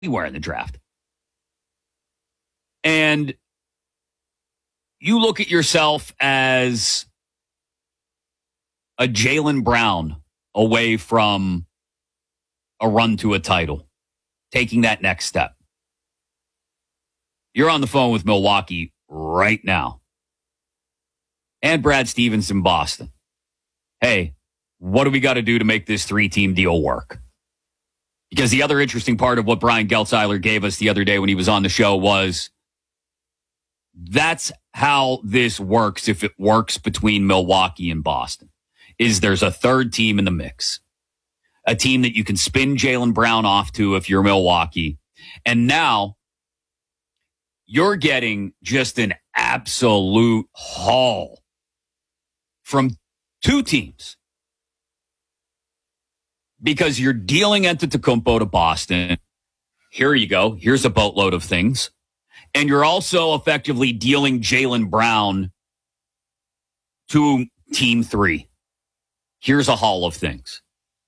anywhere in the draft. And you look at yourself as a Jaylen Brown away from a run to a title, taking that next step. You're on the phone with Milwaukee right now. And Brad Stevens in Boston. Hey, what do we got to do to make this 3-team deal work? Because the other interesting part of what Brian Geltzeiler gave us the other day when he was on the show was that's how this works if it works between Milwaukee and Boston, is there's a third team in the mix. A team that you can spin Jaylen Brown off to if you're Milwaukee. And now you're getting just an absolute haul from two teams. Because you're dealing Antetokounmpo to Boston. Here you go. Here's a boatload of things. And you're also effectively dealing Jaylen Brown to Team 3. Here's a haul of things.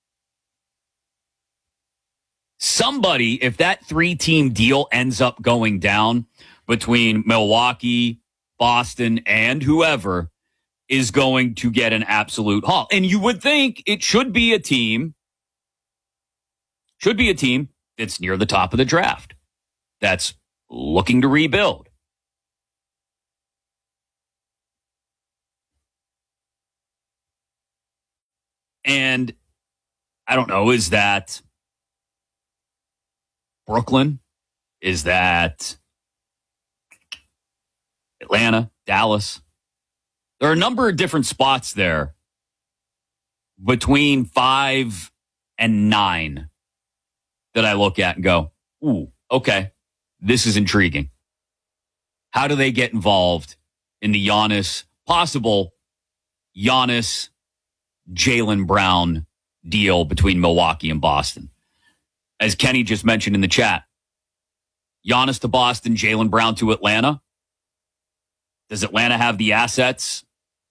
Somebody, if that 3-team deal ends up going down between Milwaukee, Boston, and whoever, is going to get an absolute haul. And you would think it should be a team that's near the top of the draft, that's looking to rebuild. And I don't know, is that Brooklyn? Is that Atlanta, Dallas? There are a number of different spots there between 5 and 9 that I look at and go, ooh, okay, this is intriguing. How do they get involved in the possible Giannis, Jaylen Brown deal between Milwaukee and Boston? As Kenny just mentioned in the chat, Giannis to Boston, Jaylen Brown to Atlanta. Does Atlanta have the assets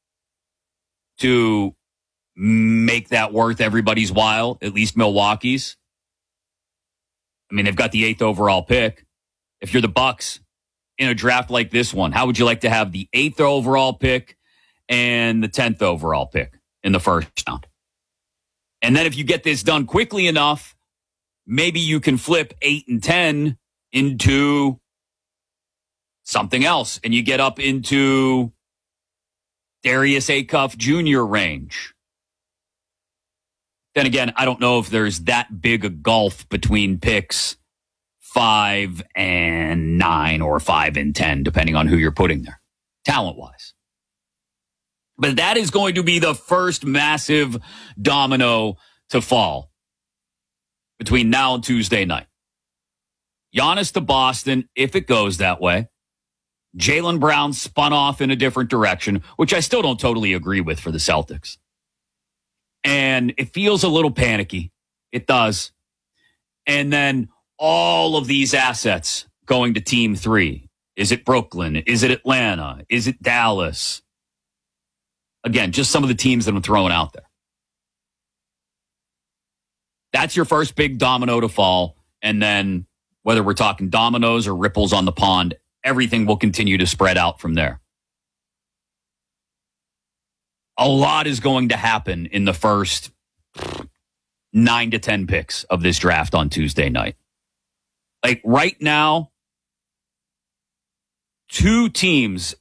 to make that worth everybody's while, at least Milwaukee's? I mean, they've got the 8th overall pick. If you're the Bucks in a draft like this one, how would you like to have the 8th overall pick and the 10th overall pick in the first round? And then if you get this done quickly enough, maybe you can flip 8 and 10 into something else, and you get up into Darius Acuff Jr. range. Then again, I don't know if there's that big a gulf between picks 5 and 9 or 5 and 10, depending on who you're putting there, talent-wise. But that is going to be the first massive domino to fall between now and Tuesday night. Giannis to Boston, if it goes that way. Jaylen Brown spun off in a different direction, which I still don't totally agree with for the Celtics. And it feels a little panicky. It does. And then all of these assets going to Team 3. Is it Brooklyn? Is it Atlanta? Is it Dallas? Again, just some of the teams that I'm throwing out there. That's your first big domino to fall. And then whether we're talking dominoes or ripples on the pond, everything will continue to spread out from there. A lot is going to happen in the first 9 to 10 picks of this draft on Tuesday night. Like right now, 2 teams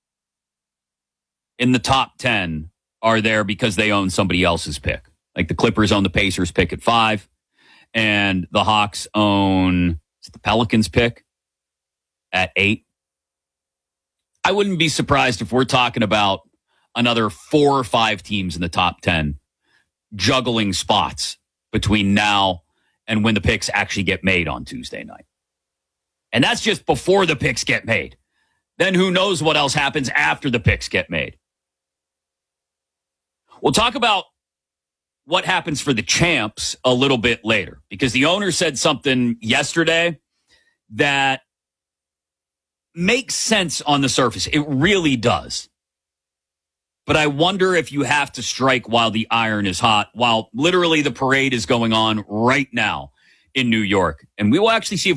in the top 10 are there because they own somebody else's pick. Like the Clippers own the Pacers pick at 5, and the Hawks own the Pelicans pick at 8. I wouldn't be surprised if we're talking about another 4 or 5 teams in the top 10 juggling spots between now and when the picks actually get made on Tuesday night. And that's just before the picks get made. Then who knows what else happens after the picks get made. We'll talk about what happens for the champs a little bit later, because the owner said something yesterday that makes sense on the surface. It really does. But I wonder if you have to strike while the iron is hot, while literally the parade is going on right now in New York. And we will actually see if